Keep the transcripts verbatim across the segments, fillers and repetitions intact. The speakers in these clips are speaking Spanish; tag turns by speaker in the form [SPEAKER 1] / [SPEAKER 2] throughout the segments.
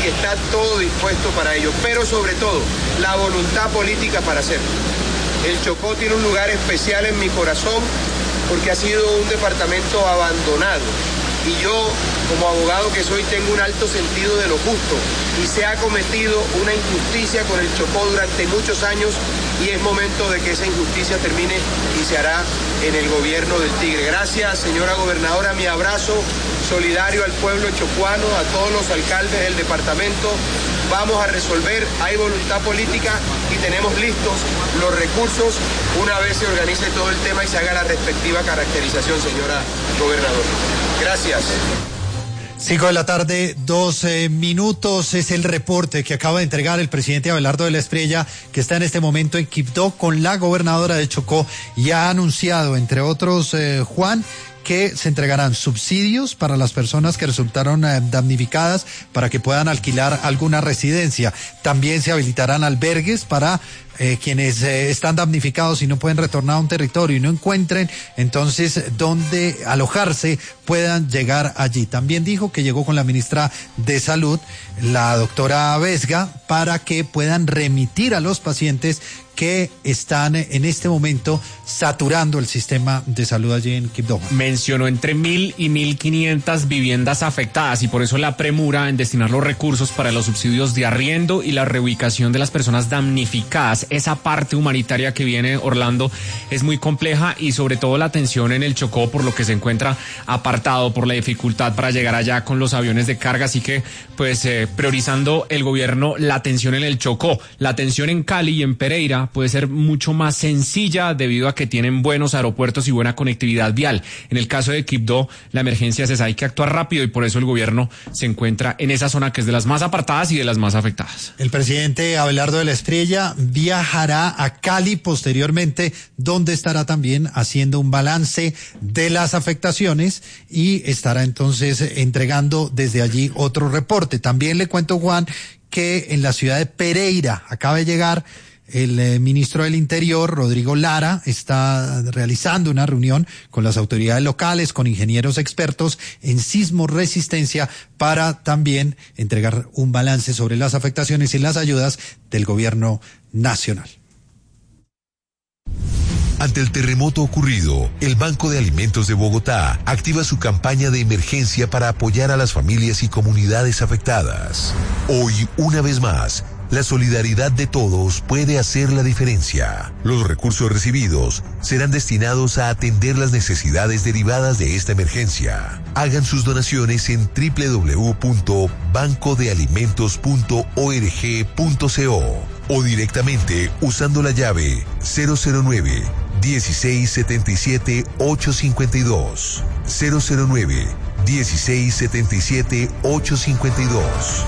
[SPEAKER 1] está todo dispuesto para ello, pero sobre todo la voluntad política para hacerlo. El Chocó tiene un lugar especial en mi corazón porque ha sido un departamento abandonado y yo, como abogado que soy, tengo un alto sentido de lo justo y se ha cometido una injusticia con el Chocó durante muchos años y es momento de que esa injusticia termine y se hará en el gobierno del Tigre. Gracias, señora gobernadora, mi abrazo solidario al pueblo chocuano, a todos los alcaldes del departamento. Vamos a resolver, hay voluntad política y tenemos listos los recursos una vez se organice todo el tema y se haga la respectiva caracterización, señora gobernadora. Gracias.
[SPEAKER 2] Cinco de la tarde, doce minutos, es el reporte que acaba de entregar el presidente Abelardo de la Espriella, que está en este momento en Quibdó con la gobernadora de Chocó y ha anunciado, entre otros, eh, Juan, que se entregarán subsidios para las personas que resultaron eh, damnificadas para que puedan alquilar alguna residencia. También se habilitarán albergues para eh, quienes eh, están damnificados y no pueden retornar a un territorio y no encuentren entonces dónde alojarse, puedan llegar allí. También dijo que llegó con la ministra de Salud, la doctora Vesga, para que puedan remitir a los pacientes que están en este momento saturando el sistema de salud allí en Quibdó.
[SPEAKER 3] Mencionó entre mil y mil quinientas viviendas afectadas y por eso la premura en destinar los recursos para los subsidios de arriendo y la reubicación de las personas damnificadas. Esa parte humanitaria que viene, Orlando, es muy compleja y sobre todo la atención en el Chocó, por lo que se encuentra apartado, por la dificultad para llegar allá con los aviones de carga. Así que, pues, eh, priorizando el gobierno la atención en el Chocó. La atención en Cali y en Pereira puede ser mucho más sencilla debido a que tienen buenos aeropuertos y buena conectividad vial. En el caso de Quibdó, la emergencia es esa, hay que actuar rápido y por eso el gobierno se encuentra en esa zona que es de las más apartadas y de las más afectadas.
[SPEAKER 2] El presidente Abelardo de la Espriella viajará a Cali posteriormente, donde estará también haciendo un balance de las afectaciones y estará entonces entregando desde allí otro reporte. También le cuento, Juan, que en la ciudad de Pereira acaba de llegar el eh, ministro del Interior, Rodrigo Lara, está realizando una reunión con las autoridades locales, con ingenieros expertos en sismo resistencia para también entregar un balance sobre las afectaciones y las ayudas del gobierno nacional.
[SPEAKER 4] Ante el terremoto ocurrido, el Banco de Alimentos de Bogotá activa su campaña de emergencia para apoyar a las familias y comunidades afectadas. Hoy, una vez más, la solidaridad de todos puede hacer la diferencia. Los recursos recibidos serán destinados a atender las necesidades derivadas de esta emergencia. Hagan sus donaciones en doble u doble u doble u punto banco de alimentos punto org punto co o directamente usando la llave cero cero nueve, dieciséis setenta y siete, ochocientos cincuenta y dos. cero cero nueve, dieciséis setenta y siete, ochocientos cincuenta y dos.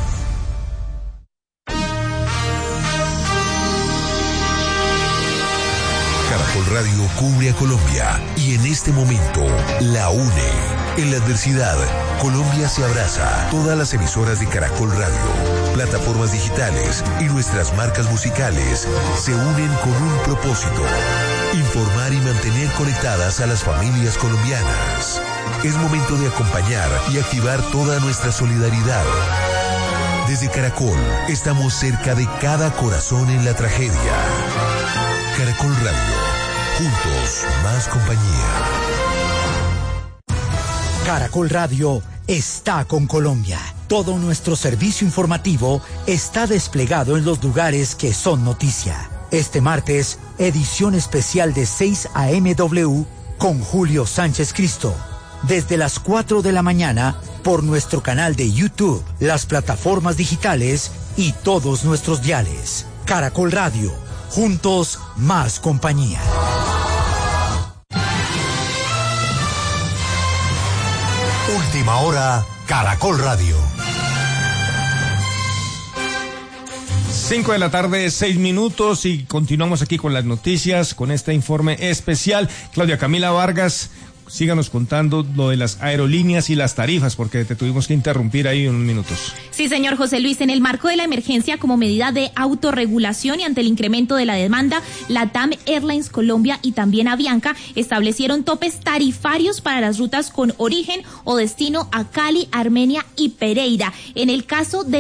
[SPEAKER 4] Caracol Radio cubre a Colombia y en este momento la une. En la adversidad, Colombia se abraza. Todas las emisoras de Caracol Radio, plataformas digitales y nuestras marcas musicales se unen con un propósito: informar y mantener conectadas a las familias colombianas. Es momento de acompañar y activar toda nuestra solidaridad. Desde Caracol, estamos cerca de cada corazón en la tragedia. Caracol Radio, juntos más compañía.
[SPEAKER 5] Caracol Radio está con Colombia. Todo nuestro servicio informativo está desplegado en los lugares que son noticia. Este martes, edición especial de seis a eme doble con Julio Sánchez Cristo. Desde las cuatro de la mañana, por nuestro canal de YouTube, las plataformas digitales y todos nuestros diales. Caracol Radio, juntos más compañía.
[SPEAKER 4] Última hora, Caracol Radio.
[SPEAKER 6] Cinco de la tarde, seis minutos y continuamos aquí con las noticias, con este informe especial. Claudia Camila Vargas, síganos contando lo de las aerolíneas y las tarifas, porque te tuvimos que interrumpir ahí unos minutos.
[SPEAKER 7] Sí, señor José Luis, en el marco de la emergencia como medida de autorregulación y ante el incremento de la demanda, LATAM Airlines Colombia y también Avianca establecieron topes tarifarios para las rutas con origen o destino a Cali, Armenia y Pereira. En el caso de